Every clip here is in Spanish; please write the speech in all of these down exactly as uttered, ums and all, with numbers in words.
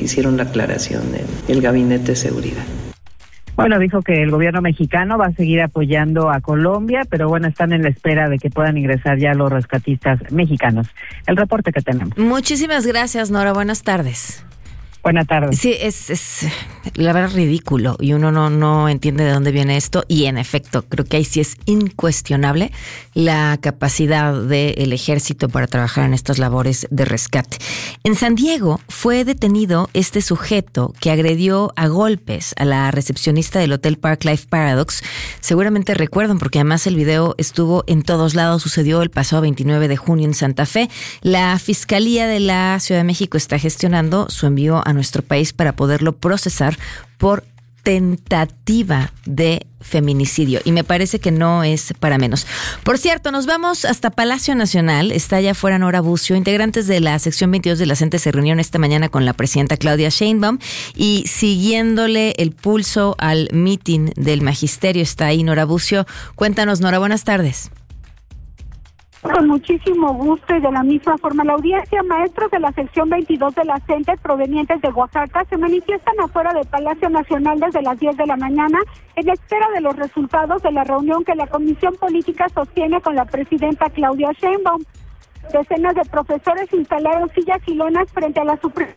hicieron la aclaración en el Gabinete de Seguridad. Bueno, dijo que el gobierno mexicano va a seguir apoyando a Colombia, pero bueno, están en la espera de que puedan ingresar ya los rescatistas mexicanos. El reporte que tenemos. Muchísimas gracias, Nora. Buenas tardes. Buenas tardes. Sí, es, es la verdad ridículo y uno no, no entiende de dónde viene esto y en efecto creo que ahí sí es incuestionable la capacidad del ejército para trabajar en estas labores de rescate. En San Diego fue detenido este sujeto que agredió a golpes a la recepcionista del Hotel Park Life Paradox. Seguramente recuerdan porque además el video estuvo en todos lados, sucedió el pasado veintinueve de junio en Santa Fe. La Fiscalía de la Ciudad de México está gestionando su envío a a nuestro país para poderlo procesar por tentativa de feminicidio. Y me parece que no es para menos. Por cierto, nos vamos hasta Palacio Nacional. Está allá afuera Nora Bucio. Integrantes de la sección veintidós de la C E N T E se reunieron esta mañana con la presidenta Claudia Sheinbaum y siguiéndole el pulso al mitin del magisterio está ahí Nora Bucio. Cuéntanos, Nora, buenas tardes. Con muchísimo gusto y de la misma forma, la audiencia, maestros de la sección veintidós de la C E N T E provenientes de Oaxaca se manifiestan afuera del Palacio Nacional desde las diez de la mañana en espera de los resultados de la reunión que la Comisión Política sostiene con la presidenta Claudia Sheinbaum. Decenas de profesores instalaron sillas y lonas frente a la Suprema.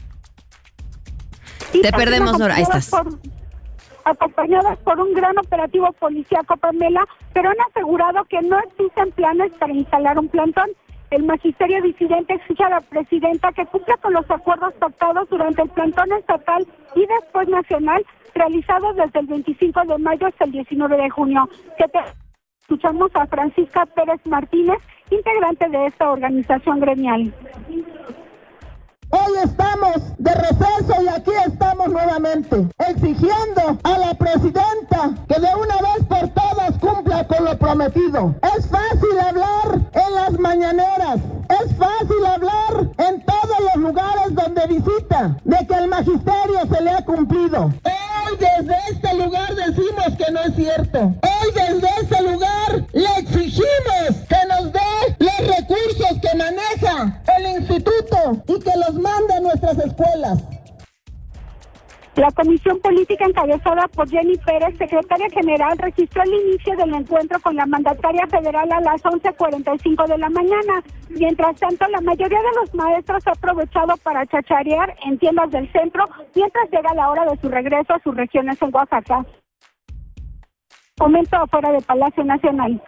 Te perdemos, Nora, ahí estás. Por... acompañadas por un gran operativo policíaco, Pamela, pero han asegurado que no existen planes para instalar un plantón. El magisterio disidente exige a la presidenta que cumpla con los acuerdos pactados durante el plantón estatal y después nacional, realizados desde el veinticinco de mayo hasta el diecinueve de junio. Que te... Escuchamos a Francisca Pérez Martínez, integrante de esta organización gremial. Hoy estamos de receso y aquí estamos nuevamente exigiendo a la presidenta que de una vez por todas cumpla con lo prometido. Es fácil hablar en las mañaneras, es fácil hablar en todos los lugares donde visita de que el magisterio se le ha cumplido. Hoy desde este lugar decimos que no es cierto. Hoy desde este lugar le exigimos que nos dé los recursos que maneja el instituto y que los mande a nuestras escuelas. La Comisión Política encabezada por Jenny Pérez, secretaria general, registró el inicio del encuentro con la mandataria federal a las once cuarenta y cinco de la mañana. Mientras tanto, la mayoría de los maestros ha aprovechado para chacharear en tiendas del centro mientras llega la hora de su regreso a sus regiones en Oaxaca. Momento afuera del Palacio Nacional.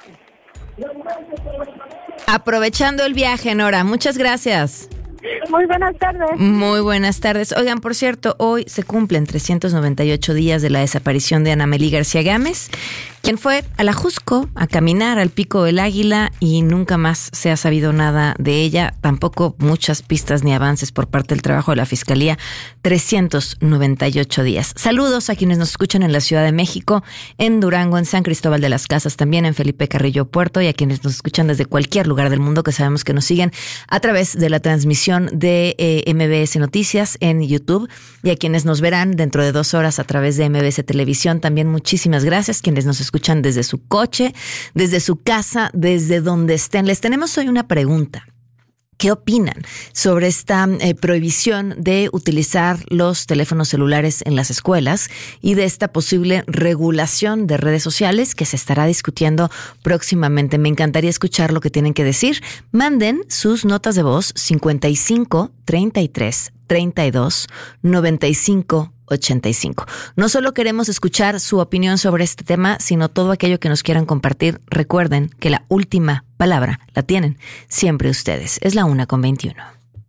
Aprovechando el viaje, Nora, muchas gracias. Muy buenas tardes. Muy buenas tardes. Oigan, por cierto, hoy se cumplen trescientos noventa y ocho días de la desaparición de Ana Mely García Gámez, quien fue a la Jusco a caminar al Pico del Águila y nunca más se ha sabido nada de ella, tampoco muchas pistas ni avances por parte del trabajo de la Fiscalía. trescientos noventa y ocho días. Saludos a quienes nos escuchan en la Ciudad de México, en Durango, en San Cristóbal de las Casas, también en Felipe Carrillo Puerto, y a quienes nos escuchan desde cualquier lugar del mundo, que sabemos que nos siguen a través de la transmisión de eh, M B S Noticias en YouTube, y a quienes nos verán dentro de dos horas a través de M B S Televisión. También muchísimas gracias quienes nos escuchan desde su coche, desde su casa, desde donde estén. Les tenemos hoy una pregunta. ¿Qué opinan sobre esta eh, prohibición de utilizar los teléfonos celulares en las escuelas y de esta posible regulación de redes sociales que se estará discutiendo próximamente? Me encantaría escuchar lo que tienen que decir. Manden sus notas de voz cincuenta y cinco, treinta y tres, treinta y dos, noventa y cinco, ochenta y cinco. No solo queremos escuchar su opinión sobre este tema, sino todo aquello que nos quieran compartir. Recuerden que la última palabra la tienen siempre ustedes. Es la una con veintiuno.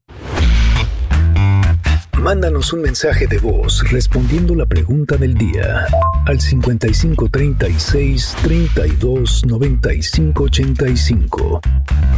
Mándanos un mensaje de voz respondiendo la pregunta del día al cincuenta y cinco, treinta y seis, treinta y dos, noventa y cinco, ochenta y cinco.